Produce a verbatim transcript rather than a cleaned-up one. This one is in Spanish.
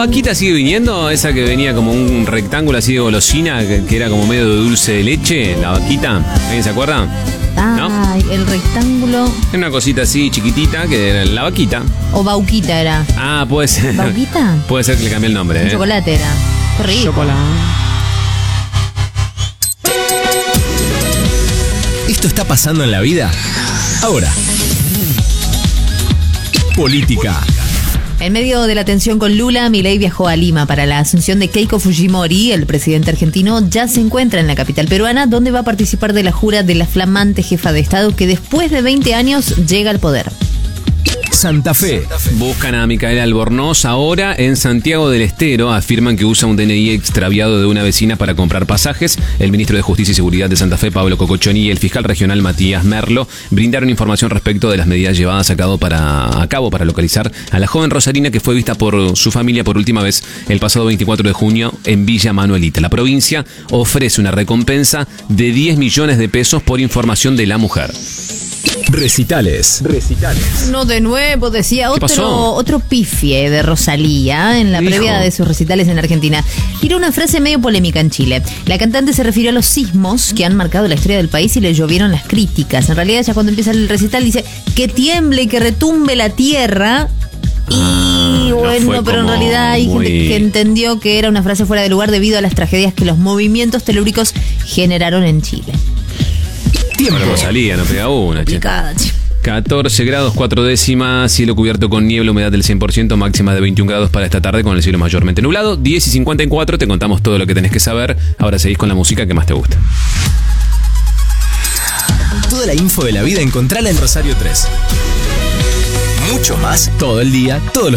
vaquita sigue viniendo? Esa que venía como un rectángulo así de golosina, que, que era como medio de dulce de leche, la vaquita. ¿Alguien se acuerda? Ay, ¿no? El rectángulo. Era una cosita así chiquitita que era la vaquita. O bauquita era. Ah, puede ser. ¿Bauquita? Puede ser que le cambié el nombre. Un ¿eh? chocolate era. Qué rico. Chocolate. ¿Esto está pasando en la vida? Ahora. Política. En medio de la tensión con Lula, Milei viajó a Lima para la asunción de Keiko Fujimori. El presidente argentino ya se encuentra en la capital peruana, donde va a participar de la jura de la flamante jefa de Estado que después de veinte años llega al poder. Santa Fe. Buscan a Micaela Albornoz ahora en Santiago del Estero. Afirman que usa un D N I extraviado de una vecina para comprar pasajes. El ministro de Justicia y Seguridad de Santa Fe, Pablo Cocochoni, y el fiscal regional Matías Merlo brindaron información respecto de las medidas llevadas a cabo para, a cabo para localizar a la joven rosarina que fue vista por su familia por última vez el pasado veinticuatro de junio en Villa Manuelita. La provincia ofrece una recompensa de diez millones de pesos por información de la mujer. Recitales. Recitales. No, de nuevo, decía otro, pasó? otro pifie de Rosalía en la ¿Qué previa dijo? de sus recitales en Argentina. Tiró una frase medio polémica en Chile. La cantante se refirió a los sismos que han marcado la historia del país y le llovieron las críticas. En realidad, ya cuando empieza el recital dice que tiemble y que retumbe la tierra. Y Ah, no bueno, fue pero en como realidad hay muy- gente que entendió que era una frase fuera de lugar debido a las tragedias que los movimientos telúricos generaron en Chile. Tiempo. Bueno, Rosalía, no pega una, che. Picada, che. catorce grados, cuatro décimas, cielo cubierto con niebla, humedad del cien por ciento, máxima de veintiún grados para esta tarde con el cielo mayormente nublado. diez y cincuenta y cuatro, te contamos todo lo que tenés que saber. Ahora seguís con la música que más te gusta. Toda la info de la vida encontrala en Rosario tres. Mucho más todo el día, todo